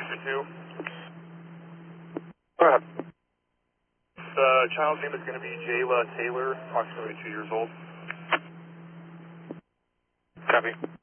2. Go ahead. The child's name is going to be Jayla Taylor, approximately 2 years old. Copy.